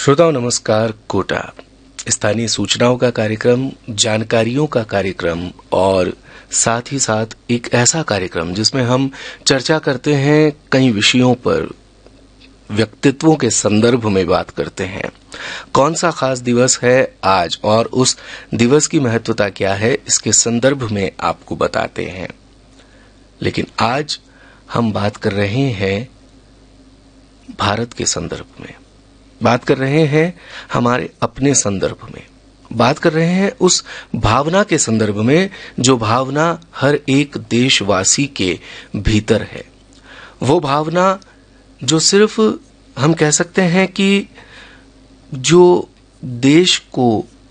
श्रोताओं नमस्कार। कोटा स्थानीय सूचनाओं का कार्यक्रम, जानकारियों का कार्यक्रम और साथ ही साथ एक ऐसा कार्यक्रम जिसमें हम चर्चा करते हैं कई विषयों पर, व्यक्तित्वों के संदर्भ में बात करते हैं। कौन सा खास दिवस है आज और उस दिवस की महत्वता क्या है, इसके संदर्भ में आपको बताते हैं। लेकिन आज हम बात कर रहे हैं भारत के संदर्भ में, बात कर रहे हैं हमारे अपने संदर्भ में, बात कर रहे हैं उस भावना के संदर्भ में जो भावना हर एक देशवासी के भीतर है। वो भावना जो सिर्फ हम कह सकते हैं कि जो देश को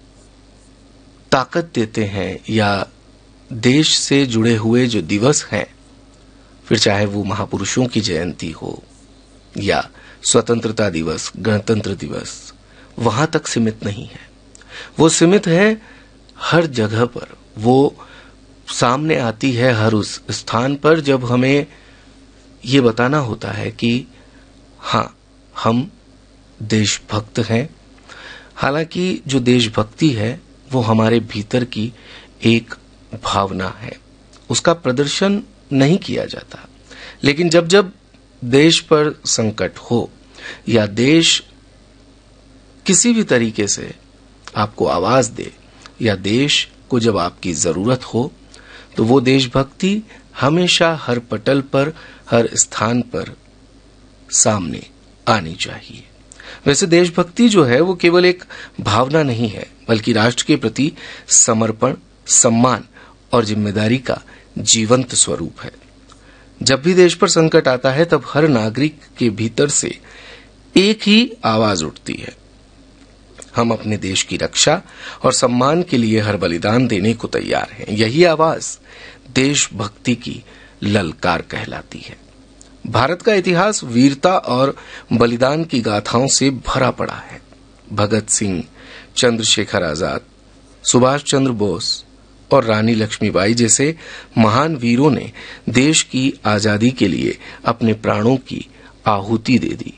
ताकत देते हैं या देश से जुड़े हुए जो दिवस हैं, फिर चाहे वो महापुरुषों की जयंती हो या स्वतंत्रता दिवस, गणतंत्र दिवस, वहां तक सीमित नहीं है। वो सीमित है हर जगह पर, वो सामने आती है हर उस स्थान पर जब हमें ये बताना होता है कि हाँ, हम देशभक्त हैं। हालांकि जो देशभक्ति है वो हमारे भीतर की एक भावना है, उसका प्रदर्शन नहीं किया जाता। लेकिन जब जब देश पर संकट हो या देश किसी भी तरीके से आपको आवाज दे या देश को जब आपकी जरूरत हो, तो वो देशभक्ति हमेशा हर पटल पर, हर स्थान पर सामने आनी चाहिए। वैसे देशभक्ति जो है वो केवल एक भावना नहीं है, बल्कि राष्ट्र के प्रति समर्पण, सम्मान और जिम्मेदारी का जीवंत स्वरूप है। जब भी देश पर संकट आता है तब हर नागरिक के भीतर से एक ही आवाज उठती है, हम अपने देश की रक्षा और सम्मान के लिए हर बलिदान देने को तैयार हैं। यही आवाज देशभक्ति की ललकार कहलाती है। भारत का इतिहास वीरता और बलिदान की गाथाओं से भरा पड़ा है। भगत सिंह, चंद्रशेखर आजाद, सुभाष चंद्र बोस और रानी लक्ष्मीबाई जैसे महान वीरों ने देश की आजादी के लिए अपने प्राणों की आहुति दे दी।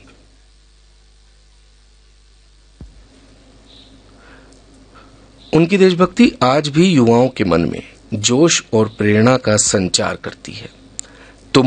उनकी देशभक्ति आज भी युवाओं के मन में जोश और प्रेरणा का संचार करती है।